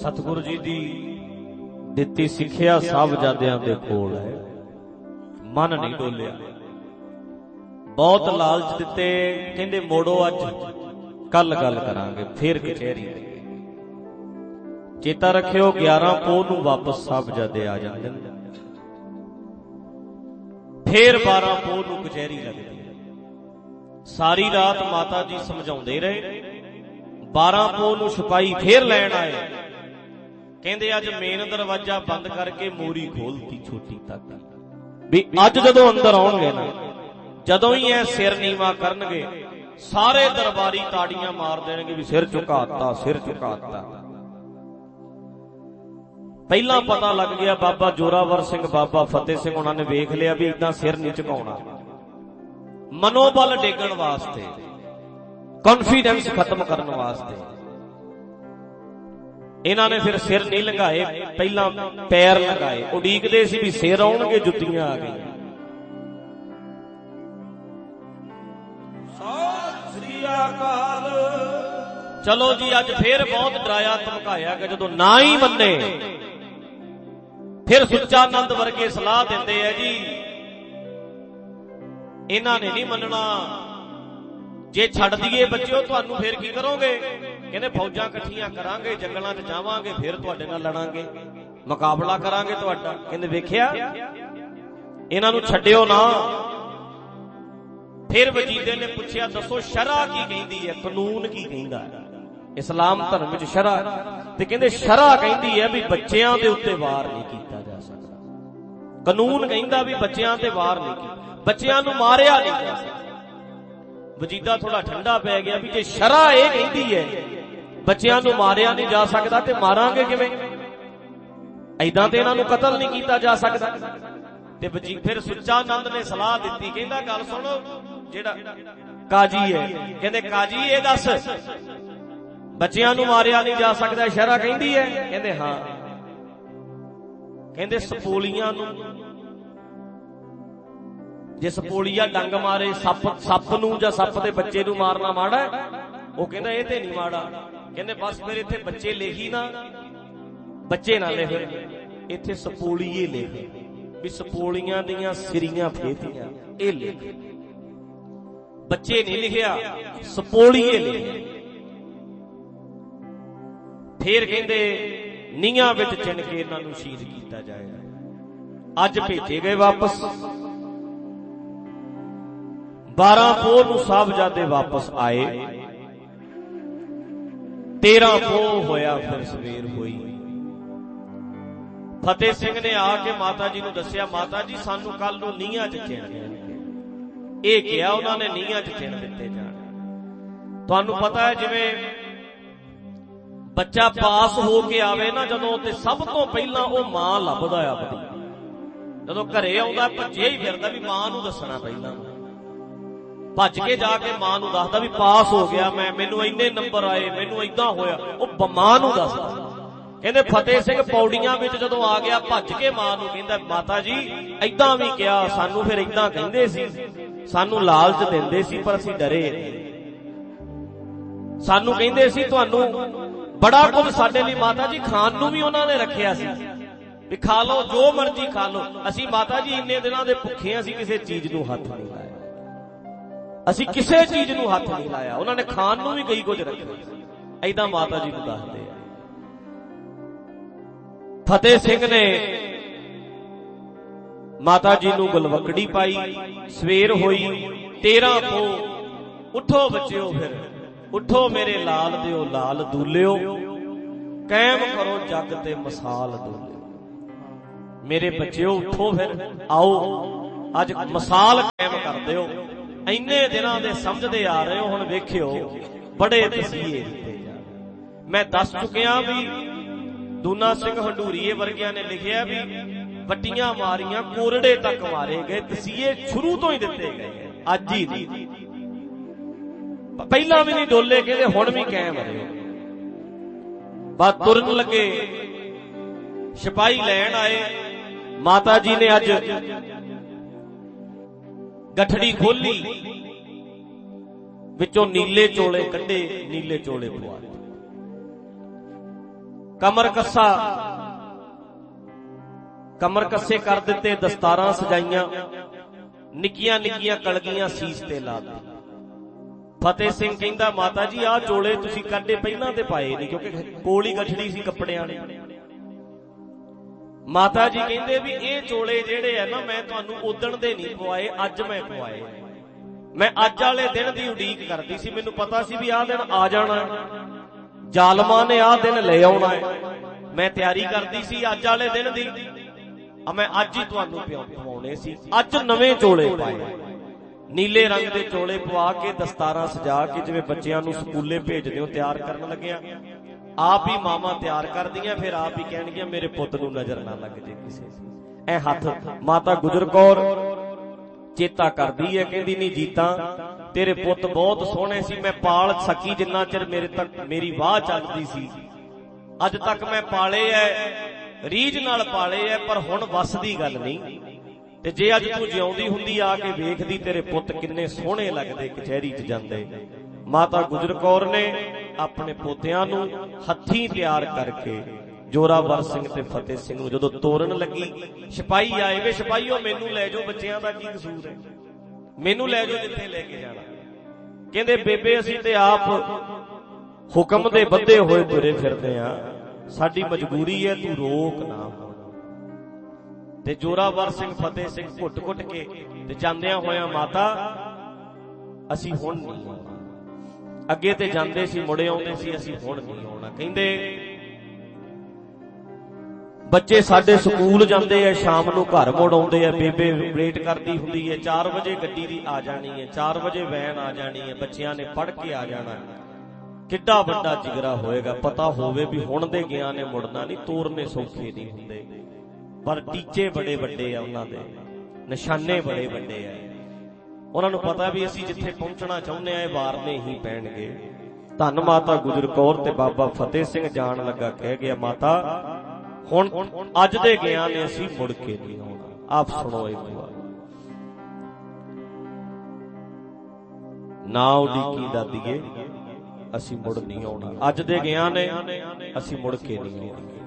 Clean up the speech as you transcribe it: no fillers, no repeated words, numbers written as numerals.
सतगुरु जी दी दित्ती सिक्ख्या साहबजादियां दे कोल है, मन नहीं डोलिया। बहुत लालच दिते, कहंदे मोड़ो अज कल गल करांगे, फिर कचहरी। चेता रखियो 11 पोह नूं वापस साहबजादे आ जांदे, फिर 12 पोह नूं कचहरी लगदी। सारी रात माता जी समझाउंदे रहे। 12 पोह नूं सिपाही फिर लैण आए, कहंदे अज मेन दरवाजा बंद करके मोरी खोलती छोटी तक भी अज जदों अंदर आउणगे ना, जदों ही ऐ सिर नीवा करनगे सारे दरबारी ताड़ियां मार देणगे भी सिर झुकाता, सिर झुकाता। पहला पता लग गया बाबा जोरावर सिंह, बाबा फतेह सिंह उन्होंने वेख लिया भी इदां सिर नहीं झुकाउणा। मनोबल डेगण वास्ते, कॉन्फिडेंस खत्म करने वास्ते इन्हां ने फिर सिर नहीं लंघाए, पहला पैर लगाए। उडीकदे सी भी सिर आउणगे, जुत्तियां आ गई। चलो जी अज फिर बहुत डराया धमकाया कि जदों ना ही मन्ने फिर सुच्चानंद वर्गे सलाह देंदे है जी इन्हां ने नहीं मनना, जे छड्ड दईए बच्चों तुहानूं फिर की करोगे? कहंदे फौजां इकट्ठियां करांगे, जंगलां च जावांगे, फिर तुहाडे नाल लड़ांगे, मुकाबला करांगे तुहाडा। कहंदे वेखिया इन्हां नूं छड्डिओ ना। फिर वजीदे ने पुछया दसो शरा की कहंदी है, कानून की कहंदा है? इस्लाम धर्म विच शरा ते कहंदे शरा कहंदी है भी बच्चियां दे उत्ते वार नहीं कीता जा सकदा। कानून कहंदा भी बच्चियां ते वार नहीं कीता, बच्चियां नूं मारिया नहीं जा सकदा। वजीदा थोड़ा ठंडा पै गया भी जे शरा ये कहंदी है बच्चियां नूं मारिया नहीं जा सकदा ते मारांगे किवें? ऐदां ते इन्हां नूं कतल नहीं कीता जा सकदा। ते फिर सुच्चानंद ने सलाह दित्ती, कहंदा गल सुनो जेड़ा काजी है, कहंदे काजी ये दस बच्चियां नूं मारिया नहीं जा सकदा शरा कहंदी है? कहंदे हां। कहंदे सपोलियां नूं जे सपोलिया डंग मारे सप नूं जां सप दे बच्चे नूं मारना माड़ा है? वो कहंदा ये ते नहीं माड़ा। कहंदे बस फिर इत्थे बच्चे लिखी ना, बच्चे ना लिख, इत्थे सपोलीए लिख भी सपोलियां दियां सिरियां फेतियां, ये लिख। बच्चे नहीं लिखिया, सपोलीए लिखे। फिर कहंदे नीहां विच चिन के इन्हां नूं शहीद कीता जाएगा। अज भेजे गए वापस। 12 पोह नूं साहबजादे वापस आए। 13 पोह होया, फिर सवेर हुई। फतेह सिंह ने आके माता जी नूं दस्सिया, माता जी सानू कल नूं नीहां च चिन देणगे। ये किया उन्होंने नीहां च चिन दिते जाण। तुहानू पता है जिवें बच्चा पास हो के आवे ना जदों, ते सब तो पहला वो मां लभदा है अपनी। जदों घरे आउंदा भज्जे ही फिरदा भी मां नूं दसना, पहला भज के जाके मां नूं दसदा भी पास हो गया मैं, मैनूं इन्ने नंबर आए, मैनूं इदां होया, वो मां नूं दसदा। कहंदे फतेह सिंह पौड़ियां विच जदों आ गया भज के मां नूं कहंदा माता जी इदां भी किया, सानू फिर इदां कहंदे सी, सानू लालच दिंदे सी पर असीं डरे नहीं। सानू कहंदे सी तुहानू बड़ा कुछ साडे लई माता जी खाण नूं भी उन्हां ने रखिया सी भी खा लो जो मर्जी खा लो। असीं माता जी इन्ने दिनां दे भुखे असीं किसी चीज नूं हत्थ नहीं लाया, असीं किसी चीज नूं हत्थ नहीं लाया। उन्हां ने खाण नूं भी कई कुछ रखिया। ऐदां माता जी नूं दसदे आ। फतेह सिंह ने माता जी नूं गलवकड़ी पाई। सवेर होई। 13 पोह उठो बच्चिओ, फिर उठो मेरे लाल दिओ लाल दूलिओ, कायम करो जग ते मसाल दूलिओ। मेरे बच्चिओ उठो, फिर आओ अज मसाल कायम कर दिओ। इन्ने दिनां दे समझदे आ रहे हो, हुण वेखिओ बड़े तसीहे दिते जा। मैं दस चुकिया भी दूना सिंह हंडूरीए वर्गियां ने लिखिया भी वट्टियां मारियां, कोरड़े तक मारे गए, तसीहे शुरू तो ही दिते गए, अज ही नहीं। पहला भी नहीं डोले, कहते हुण भी कायम रहे। बात तुरन लगे, सिपाही लैण आए। माता जी ने अज गठड़ी खोली, विचों नीले चोले कड्डे, नीले चोले पवा। ਕਮਰ ਕੱਸੇ ਕਰ ਦਿੱਤੇ, ਦਸਤਾਰਾਂ ਸਜਾਈਆਂ, ਨਿੱਕੀਆਂ ਨਿੱਕੀਆਂ ਕਲਗੀਆਂ ਸੀਸ ਤੇ ਲਾ ਦਿੱਤੀ। ਫਤਿਹ ਸਿੰਘ ਕਹਿੰਦਾ ਮਾਤਾ ਜੀ ਆਹ ਚੋਲੇ ਤੁਸੀਂ ਕੱਢੇ ਪਹਿਲਾਂ ਤੇ ਪਾਏ ਨਹੀਂ, ਕਿਉਂਕਿ ਕੋਲ ਹੀ ਗੱਠੜੀ ਸੀ ਕੱਪੜਿਆਂ ਨੇ। ਮਾਤਾ ਜੀ ਕਹਿੰਦੇ ਵੀ ਇਹ ਚੋਲੇ ਜਿਹੜੇ ਆ ਨਾ ਮੈਂ ਤੁਹਾਨੂੰ ਉਦਣ ਦੇ ਨਹੀਂ ਪਵਾਏ, ਅੱਜ ਮੈਂ ਪਵਾਏ। ਮੈਂ ਅੱਜ ਵਾਲੇ ਦਿਨ ਦੀ ਉਡੀਕ ਕਰਦੀ ਸੀ, ਮੈਨੂੰ ਪਤਾ ਸੀ ਵੀ ਆਹ ਦਿਨ ਆ ਜਾਣਾ, ਜ਼ਾਲਮਾਂ ਨੇ ਆਹ ਦਿਨ ਲੈ ਆਉਣਾ ਹੈ। ਮੈਂ ਤਿਆਰੀ ਕਰਦੀ ਸੀ ਅੱਜ ਵਾਲੇ ਦਿਨ ਦੀ, ਮੈਂ ਅੱਜ ਹੀ ਤੁਹਾਨੂੰ ਪਵਾਉਣੇ ਸੀ। ਅੱਜ ਨਵੇਂ ਚੋਲੇ ਪਾਏ, ਨੀਲੇ ਰੰਗ ਦੇ ਚੋਲੇ ਪਵਾ ਕੇ ਦਸਤਾਰਾਂ ਸਜਾ ਕੇ, ਜਿਵੇਂ ਬੱਚਿਆਂ ਨੂੰ ਸਕੂਲੇ ਭੇਜਦੇ ਹੋ ਤਿਆਰ ਕਰਨ ਲੱਗਿਆ। ਆਪ ਹੀ ਮਾਵਾਂ ਤਿਆਰ ਕਰਦੀਆਂ, ਫਿਰ ਆਪ ਹੀ ਕਹਿਣਗੀਆਂ ਮੇਰੇ ਪੁੱਤ ਨੂੰ ਨਜ਼ਰ ਨਾ ਲੱਗ ਜੇ ਕਿਸੇ। ਐ ਹੱਥ ਮਾਤਾ ਗੁਜਰ ਕੌਰ ਚੇਤਾ ਕਰਦੀ ਹੈ, ਕਹਿੰਦੀ ਨਹੀਂ ਜੀਤਾ ਤੇਰੇ ਪੁੱਤ ਬਹੁਤ ਸੋਹਣੇ ਸੀ, ਮੈਂ ਪਾਲ ਸਕੀ ਜਿੰਨਾ ਚਿਰ ਮੇਰੇ ਤੱਕ ਮੇਰੀ ਵਾਹ ਚੱਲਦੀ ਸੀ। ਅੱਜ ਤੱਕ ਮੈਂ ਪਾਲੇ ਐ, ਰੀਝ ਨਾਲ ਪਾਲੇ ਐ, ਪਰ ਹੁਣ ਵੱਸ ਦੀ ਗੱਲ ਨਹੀਂ। ਤੇ ਜੇ ਅੱਜ ਤੂੰ ਜਿਉਂਦੀ ਹੁੰਦੀ ਆ ਕੇ ਵੇਖਦੀ, ਤੇਰੇ ਪੁੱਤ ਕਿੰਨੇ ਸੋਹਣੇ ਲੱਗਦੇ ਕਚਹਿਰੀ 'ਚ ਜਾਂਦੇ। ਮਾਤਾ ਗੁਜਰ ਕੌਰ ਨੇ ਆਪਣੇ ਪੋਤਿਆਂ ਨੂੰ ਹੱਥੀਂ ਤਿਆਰ ਕਰਕੇ ਜੋਰਾਵਰ ਸਿੰਘ ਤੇ ਫਤਿਹ ਸਿੰਘ ਨੂੰ ਜਦੋਂ ਤੋਰਨ ਲੱਗੀ, ਸਿਪਾਹੀ ਆਏ ਵੇ ਸਿਪਾਹੀਓ ਮੈਨੂੰ ਲੈ ਜਾਓ, ਬੱਚਿਆਂ ਦਾ ਕੀ ਕਸੂਰ ਹੈ, ਮੈਨੂੰ ਲੈ ਜਾਓ ਜਿੱਥੇ ਲੈ ਕੇ ਜਾਣਾ। ਕਹਿੰਦੇ ਬੇਬੇ ਅਸੀਂ ਤੇ ਆਪ ਹੁਕਮ ਦੇ ਬੱਧੇ ਹੋਏ ਤੁਰੇ ਫਿਰਦੇ ਆ, ਸਾਡੀ ਮਜਬੂਰੀ ਹੈ, ਤੂੰ ਰੋਕ ਨਾ। ਤੇ ਜੋਰਾਵਰ ਸਿੰਘ ਫਤਿਹ ਸਿੰਘ ਘੁੱਟ ਕੇ ਤੇ ਜਾਂਦਿਆਂ ਹੋਇਆਂ ਮਾਤਾ ਅਸੀਂ ਹੁਣ ਨਹੀਂ ਆਉਣਾ, ਅੱਗੇ ਤੇ ਜਾਂਦੇ ਸੀ ਮੁੜੇ ਆਉਂਦੇ ਸੀ, ਅਸੀਂ ਹੁਣ ਨਹੀਂ ਆਉਣਾ। ਕਹਿੰਦੇ ਬੱਚੇ ਸਾਡੇ ਸਕੂਲ ਜਾਂਦੇ ਆ, ਸ਼ਾਮ ਨੂੰ ਘਰ ਮੁੜ ਆਉਂਦੇ ਆ, ਬੇਬੇ ਵੇਟ ਕਰਦੀ ਹੁੰਦੀ ਹੈ, 4 ਵਜੇ ਗੱਡੀ ਦੀ ਆ ਜਾਣੀ ਹੈ, 4 ਵਜੇ ਵੈਨ ਆ ਜਾਣੀ ਹੈ, ਬੱਚਿਆਂ ਨੇ ਪੜ੍ਹ ਕੇ ਆ ਜਾਣਾ। ਕਿੱਡਾ ਵੱਡਾ ਜਿਗਰਾ ਹੋਏਗਾ, ਪਤਾ ਹੋਵੇ ਵੀ ਹੁਣ ਦੇ ਗਿਆ ਨੇ ਮੁੜਨਾ ਨਹੀਂ, ਤੋਰਨੇ ਸੌਖੇ ਨਹੀਂ ਹੁੰਦੇ, ਪਰ ਟੀਚੇ ਬੜੇ ਵੱਡੇ ਆ, ਉਹਨਾਂ ਦੇ ਨਿਸ਼ਾਨੇ ਬੜੇ ਵੱਡੇ ਆ। ਉਹਨਾਂ ਨੂੰ ਪਤਾ ਵੀ ਅਸੀਂ ਜਿੱਥੇ ਪਹੁੰਚਣਾ ਚਾਹੁੰਦੇ ਆ ਇਹ ਵਾਰਨੇ ਹੀ ਪੈਣਗੇ। ਧੰਨ ਮਾਤਾ ਗੁਜਰ ਕੌਰ ਤੇ ਬਾਬਾ ਫਤਿਹ ਸਿੰਘ ਜਾਣ ਲੱਗਾ ਕਹਿ ਗਿਆ ਮਾਤਾ ਹੁਣ ਅੱਜ ਦੇ ਗਿਆ ਨੇ, ਅਸੀਂ ਮੁੜ ਕੇ ਨਹੀਂ ਆਉਣਾ। ਆਪ ਸੁਣੋ ਇੱਕ ਵਾਰ, ਨਾ ਉਡੀਕੀ ਦਾਦੀਏ ਅਸੀਂ ਮੁੜ ਨਹੀਂ ਆਉਣਾ, ਅੱਜ ਦੇ ਗਿਆ ਨੇ ਅਸੀਂ ਮੁੜ ਕੇ ਨਹੀਂ ਆਉਣਾ।